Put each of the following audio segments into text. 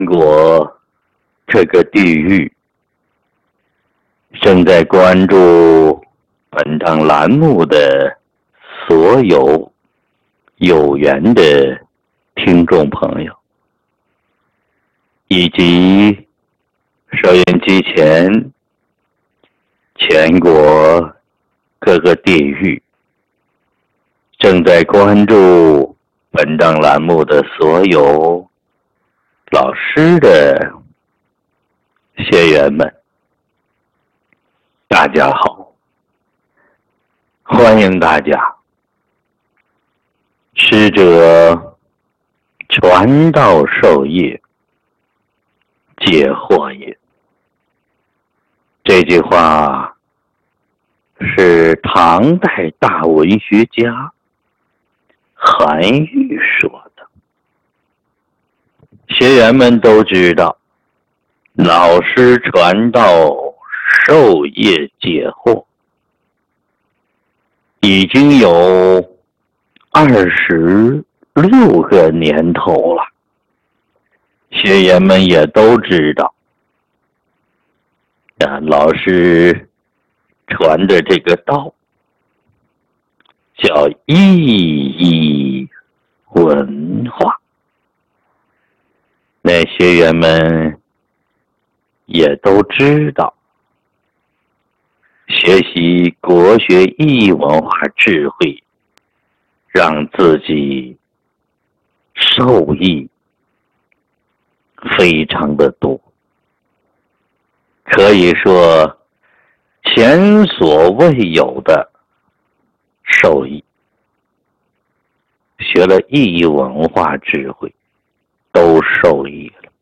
国这个地域，正在关注本档栏目的所有有缘的听众朋友，以及收音机前全国各个地域正在关注本档栏目的所有老师的学员们，大家好，欢迎大家。师者，传道授业，解惑也。这句话是唐代大文学家韩愈说的。学员们都知道，老师传道授业解惑已经有26个年头了。学员们也都知道，老师传的这个道叫意义文化。那学员们也都知道，学习国学意义文化智慧，让自己受益非常的多，可以说前所未有的受益。学了意义文化智慧，都受益了。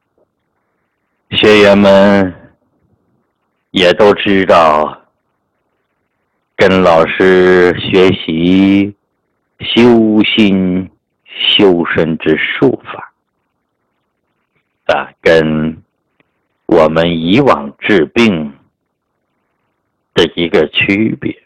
学员们也都知道，跟老师学习修心修身之术法跟我们以往治病的一个区别。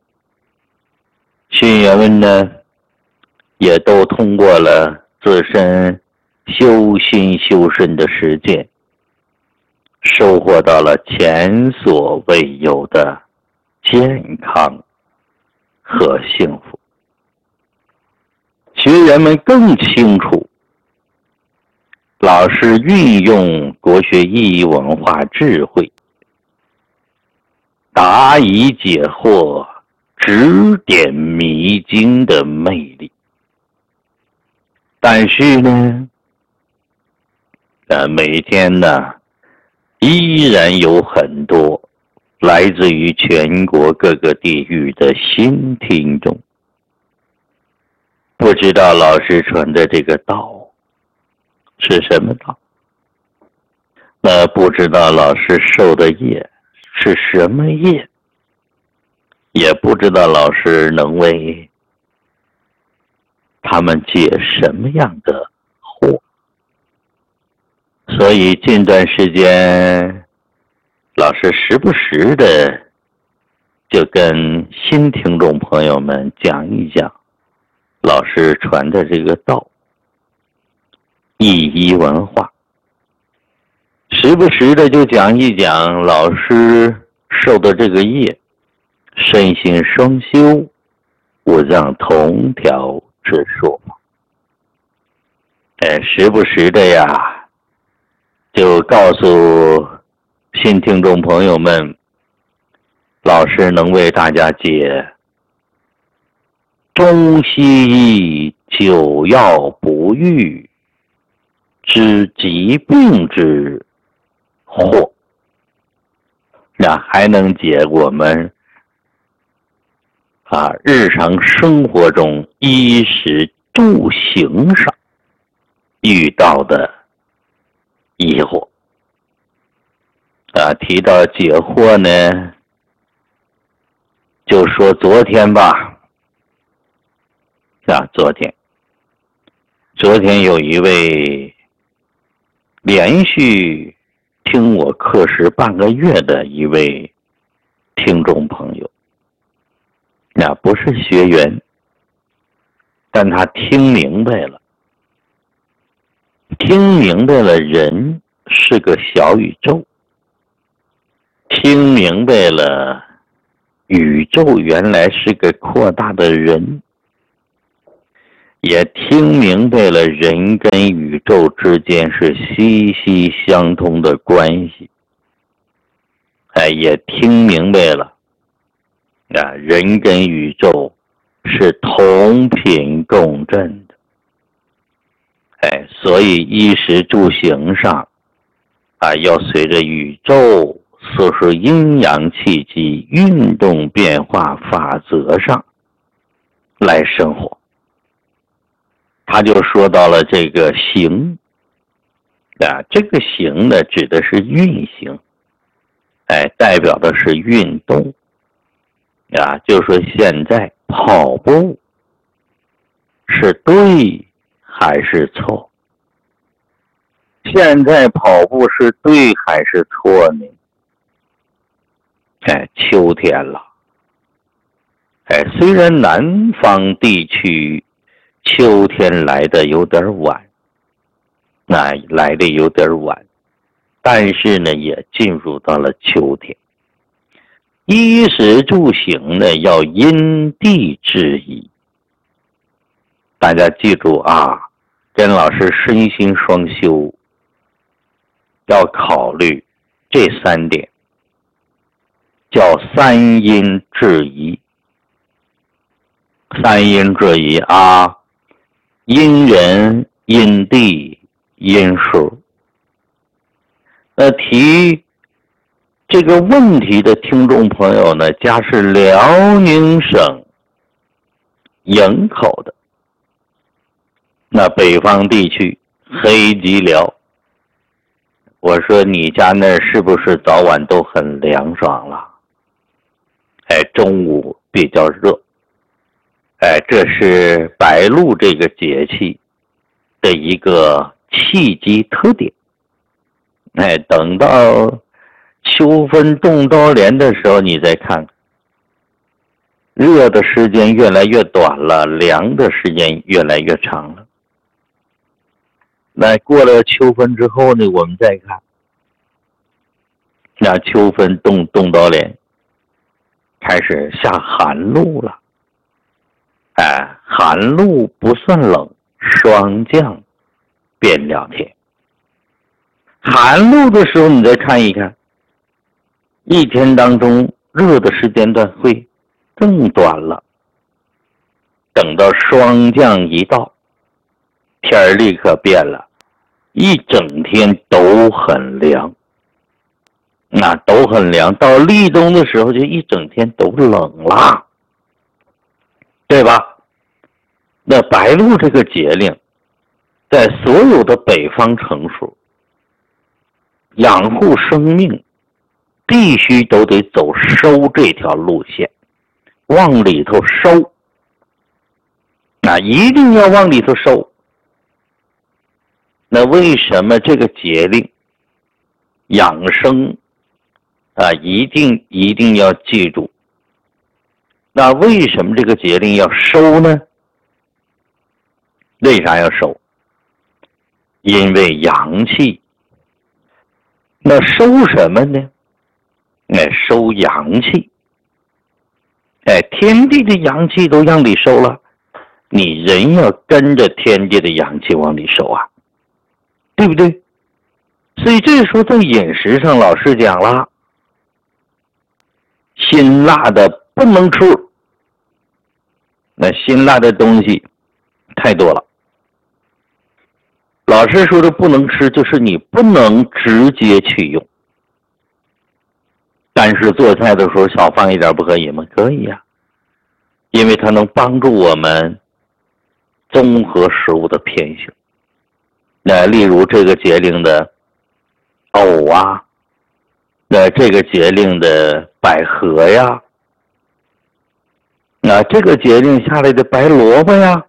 学员们呢，也都通过了自身修心修身的实践，收获到了前所未有的健康和幸福。学员们更清楚，老师运用国学意义文化智慧，答疑解惑，指点迷津的魅力。但是呢，每天呢，依然有很多来自于全国各个地域的新听众，不知道老师传的这个道是什么道，不知道老师受的业是什么业，也不知道老师能为他们解什么样的惑。所以近段时间，老师时不时的就跟新听众朋友们讲一讲老师传的这个道意义文化，时不时的就讲一讲老师受的这个业，身心双修，五脏同调之说法。时不时的呀，就告诉新听众朋友们，老师能为大家解中西医久药不愈之疾病之惑，还能解我们日常生活中衣食住行上遇到的疑惑。提到解惑呢，就说昨天吧。昨天有一位连续听我课时半个月的一位听众朋友，不是学员，但他听明白了， 听明白了人是个小宇宙，听明白了宇宙原来是个扩大的人，也听明白了人跟宇宙之间是息息相通的关系，也听明白了人跟宇宙是同频共振的，所以衣食住行上要随着宇宙所说阴阳气机运动变化法则上来生活。他就说到了这个行这个行呢指的是运行，代表的是运动就说现在跑步是对还是错？现在跑步是对还是错呢？秋天了，虽然南方地区秋天来的有点晚，来的有点晚，但是呢也进入到了秋天。衣食住行呢要因地制宜，大家记住跟老师身心双修要考虑这3点，叫三因制宜。三因制宜因人因地因事。提这个问题的听众朋友呢，家是辽宁省营口的，那北方地区黑吉辽。我说你家那是不是早晚都很凉爽了？中午比较热。这是白露这个节气的一个气机特点。等到秋分动刀连的时候，你再看，热的时间越来越短了，凉的时间越来越长了。那过了秋分之后呢，我们再看，那秋分动刀连开始下寒露了。寒露不算冷，霜降变2天。寒露的时候你再看一看，一天当中热的时间段会更短了。等到霜降一到，天立刻变了，一整天都很凉。都很凉，到立冬的时候就一整天都冷了，对吧？那白露这个节令，在所有的北方城市，养护生命必须都得走收这条路线，往里头收，一定要往里头收。那为什么这个节令养生一定要记住？那为什么这个节令要收呢？为啥要收？因为阳气。那收什么呢？收阳气。天地的阳气都让你收了，你人要跟着天地的阳气往里收对不对？所以这时候在饮食上，老师讲了，辛辣的不能吃。那辛辣的东西太多了。老师说的不能吃，就是你不能直接去用。但是做菜的时候少放一点不可以吗？可以因为它能帮助我们综合食物的偏性。例如这个节令的藕这个节令的百合呀，这个节令下来的白萝卜呀，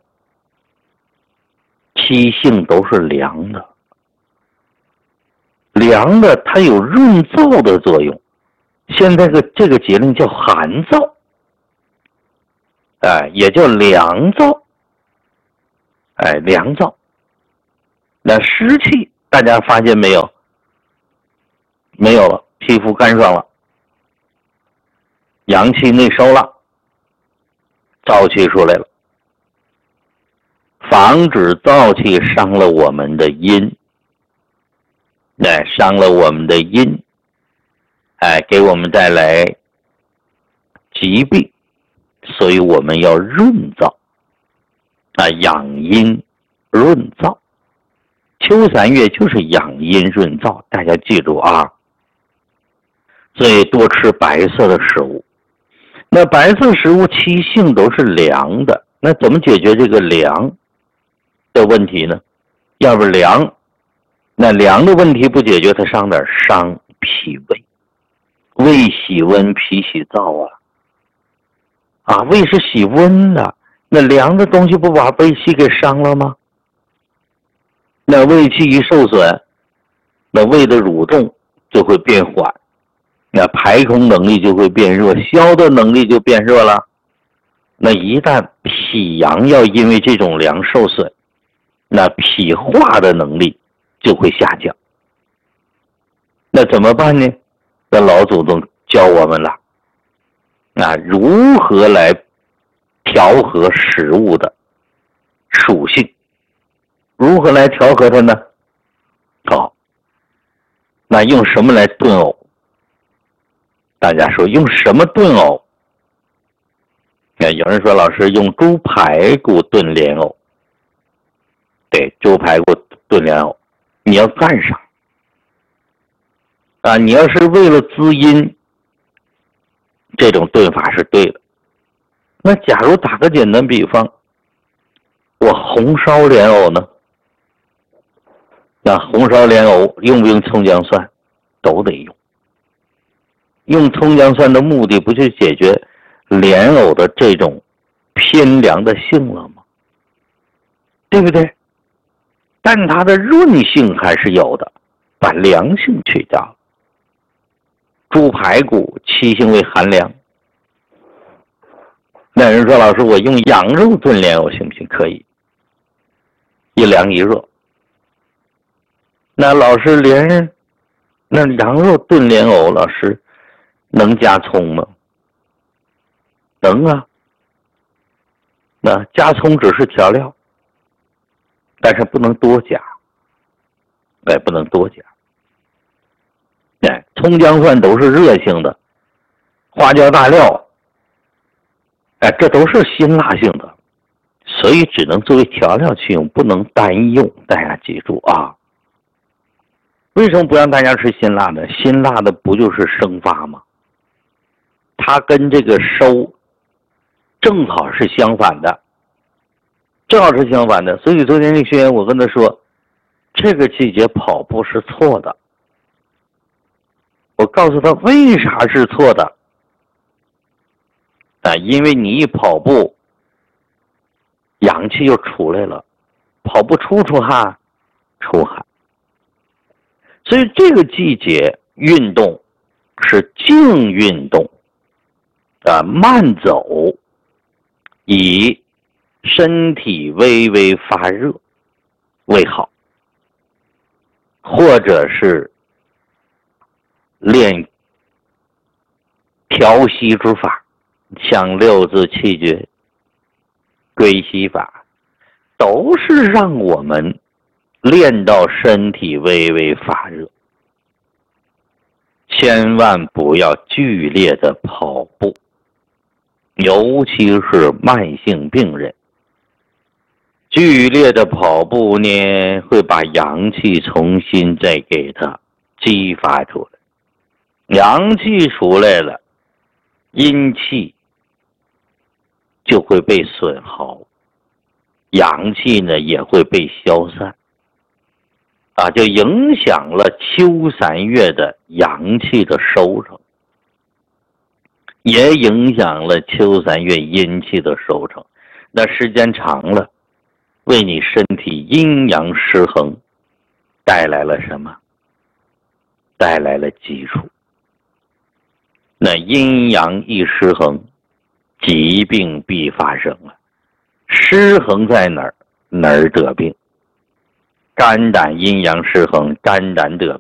气性都是凉的。凉的它有润燥的作用。现在这个节令叫寒燥，也叫凉燥。凉燥。 那湿气大家发现没有？没有了，皮肤干爽了，阳气内收了，燥气出来了，防止燥气伤了我们的阴，伤了我们的阴，给我们带来疾病，所以我们要润燥，养阴润燥。秋3月就是养阴润燥，大家记住啊。所以多吃白色的食物。那白色食物其性都是凉的，那怎么解决这个凉的问题呢？要不凉，那凉的问题不解决，它伤哪儿？伤脾胃。胃喜温，脾喜燥啊。胃是喜温的，那凉的东西不把胃气给伤了吗？那胃气一受损，那胃的蠕动就会变缓，那排空能力就会变弱，消的能力就变弱了。那一旦脾阳要因为这种凉受损，那脾化的能力就会下降。那怎么办呢？那老祖宗教我们了，如何来调和食物的属性？如何来调和它呢？好，那用什么来炖藕？大家说用什么炖藕？有人说老师用猪排骨炖莲藕。对，猪排骨炖莲藕，你要干上你要是为了滋阴，这种炖法是对的。那假如打个简单比方，我红烧莲藕呢？那红烧莲藕用不用葱姜蒜？都得用。用葱姜蒜的目的不就解决莲藕的这种偏凉的性了吗？对不对？但它的润性还是有的，把凉性去掉了。猪排骨其性为寒凉。那人说老师我用羊肉炖莲藕行不行？可以，一凉一热。那老师那羊肉炖莲藕老师能加葱吗？能啊。那加葱只是调料，但是不能多加，不能多加。葱姜蒜都是热性的，花椒大料，这都是辛辣性的，所以只能作为调料去用，不能单用。大家记住啊！为什么不让大家吃辛辣的？辛辣的不就是生发吗？它跟这个收正好是相反的，所以昨天那学员我跟他说，这个季节跑步是错的。我告诉他为啥是错的因为你一跑步，阳气又出来了，跑步出汗，出汗。所以这个季节运动是静运动慢走，以身体微微发热为好，或者是练调息之法，像六字气诀、归息法，都是让我们练到身体微微发热。千万不要剧烈的跑步，尤其是慢性病人。剧烈的跑步呢，会把阳气重新再给它激发出来。阳气出来了，阴气就会被损耗，阳气呢也会被消散就影响了秋3月的阳气的收成，也影响了秋3月阴气的收成。那时间长了，为你身体阴阳失衡带来了什么？带来了疾处。那阴阳一失衡，疾病必发生了。失衡在哪儿？哪儿得病？ 肝胆阴阳失衡，肝胆得